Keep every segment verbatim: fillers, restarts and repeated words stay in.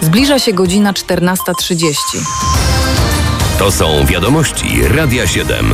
Zbliża się godzina czternasta trzydzieści. To są wiadomości Radia siedem.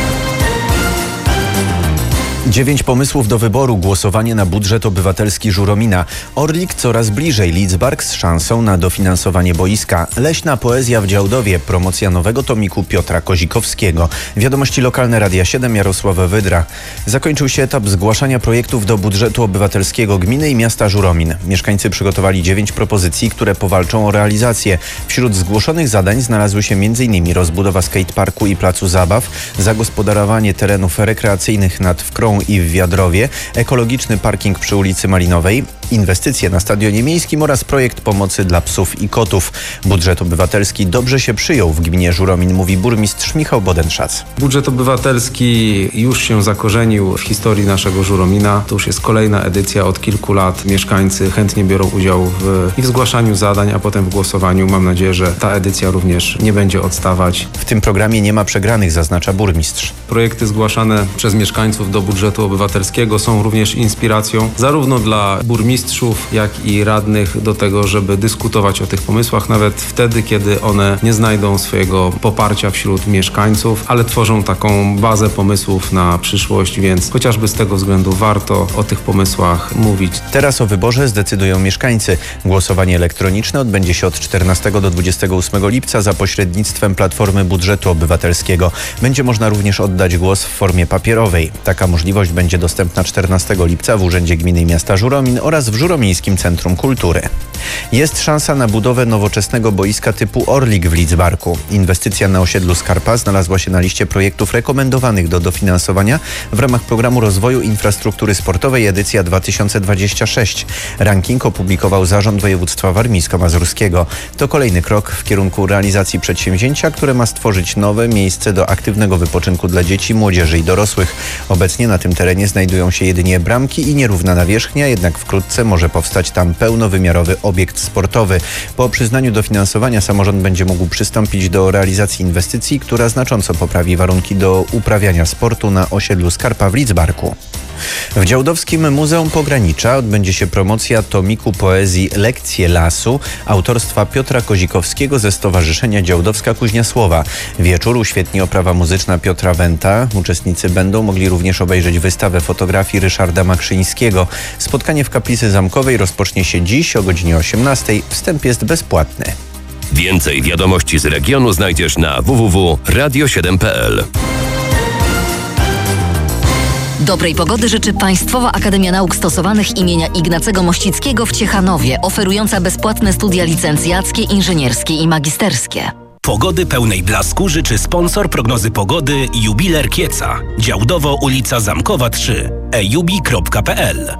Dziewięć pomysłów do wyboru, głosowanie na budżet obywatelski Żuromina. Orlik coraz bliżej, Lidzbark z szansą na dofinansowanie boiska. Leśna poezja w Działdowie, promocja nowego tomiku Piotra Kozikowskiego. Wiadomości lokalne Radia siedem, Jarosław Wydra. Zakończył się etap zgłaszania projektów do budżetu obywatelskiego gminy i miasta Żuromin. Mieszkańcy przygotowali dziewięć propozycji, które powalczą o realizację. Wśród zgłoszonych zadań znalazły się m.in. rozbudowa skateparku i placu zabaw, zagospodarowanie terenów rekreacyjnych nad Wkrą i w Wiadrowie, ekologiczny parking przy ulicy Malinowej, inwestycje na stadionie miejskim oraz projekt pomocy dla psów i kotów. Budżet obywatelski dobrze się przyjął w gminie Żuromin, mówi burmistrz Michał Bodenszac. Budżet obywatelski już się zakorzenił w historii naszego Żuromina. To już jest kolejna edycja od kilku lat. Mieszkańcy chętnie biorą udział w, i w zgłaszaniu zadań, a potem w głosowaniu. Mam nadzieję, że ta edycja również nie będzie odstawać. W tym programie nie ma przegranych, zaznacza burmistrz. Projekty zgłaszane przez mieszkańców do budżetu obywatelskiego są również inspiracją zarówno dla burmistrzów, jak i radnych do tego, żeby dyskutować o tych pomysłach, nawet wtedy, kiedy one nie znajdą swojego poparcia wśród mieszkańców, ale tworzą taką bazę pomysłów na przyszłość, więc chociażby z tego względu warto o tych pomysłach mówić. Teraz o wyborze zdecydują mieszkańcy. Głosowanie elektroniczne odbędzie się od czternastego do dwudziestego ósmego lipca za pośrednictwem Platformy Budżetu Obywatelskiego. Będzie można również oddać głos w formie papierowej. Taka możliwość będzie dostępna czternastego lipca w Urzędzie Gminy i Miasta Żuromin oraz w Żuromińskim Centrum Kultury. Jest szansa na budowę nowoczesnego boiska typu Orlik w Lidzbarku. Inwestycja na osiedlu Skarpa znalazła się na liście projektów rekomendowanych do dofinansowania w ramach Programu Rozwoju Infrastruktury Sportowej edycja dwa tysiące dwadzieścia sześć. Ranking opublikował Zarząd Województwa Warmińsko-Mazurskiego. To kolejny krok w kierunku realizacji przedsięwzięcia, które ma stworzyć nowe miejsce do aktywnego wypoczynku dla dzieci, młodzieży i dorosłych. Obecnie na tym terenie znajdują się jedynie bramki i nierówna nawierzchnia, jednak wkrótce może powstać tam pełnowymiarowy obiekt sportowy. Po przyznaniu dofinansowania samorząd będzie mógł przystąpić do realizacji inwestycji, która znacząco poprawi warunki do uprawiania sportu na osiedlu Skarpa w Lidzbarku. W Działdowskim Muzeum Pogranicza odbędzie się promocja tomiku poezji Lekcje lasu autorstwa Piotra Kozikowskiego ze Stowarzyszenia Działdowska Kuźnia Słowa. Wieczór uświetni oprawa muzyczna Piotra Wenta. Uczestnicy będą mogli również obejrzeć wystawę fotografii Ryszarda Makrzyńskiego. Spotkanie w Kaplicy Zamkowej rozpocznie się dziś o godzinie osiemnastej. Wstęp jest bezpłatny. Więcej wiadomości z regionu znajdziesz na w w w kropka radio siedem kropka p l. Dobrej pogody życzy Państwowa Akademia Nauk Stosowanych imienia Ignacego Mościckiego w Ciechanowie, oferująca bezpłatne studia licencjackie, inżynierskie i magisterskie. Pogody pełnej blasku życzy sponsor prognozy pogody Jubiler Kieca. Działdowo, ulica Zamkowa trzy. e jubi kropka p l.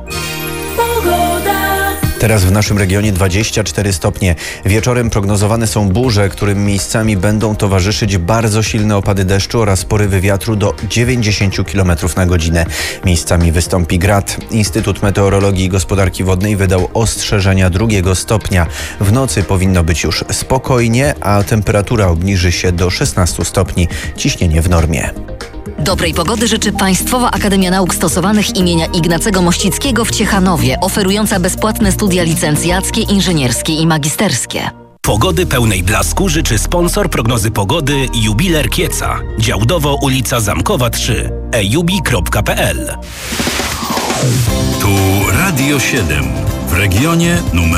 Teraz w naszym regionie dwadzieścia cztery stopnie. Wieczorem prognozowane są burze, którym miejscami będą towarzyszyć bardzo silne opady deszczu oraz porywy wiatru do dziewięćdziesiąt kilometrów na godzinę. Miejscami wystąpi grad. Instytut Meteorologii i Gospodarki Wodnej wydał ostrzeżenia drugiego stopnia. W nocy powinno być już spokojnie, a temperatura obniży się do szesnastu stopni. Ciśnienie w normie. Dobrej pogody życzy Państwowa Akademia Nauk Stosowanych imienia Ignacego Mościckiego w Ciechanowie, oferująca bezpłatne studia licencjackie, inżynierskie i magisterskie. Pogody pełnej blasku życzy sponsor prognozy pogody Jubiler Kieca. Działdowo, ulica Zamkowa trzy. e jubi kropka p l. Tu Radio siedem w regionie numer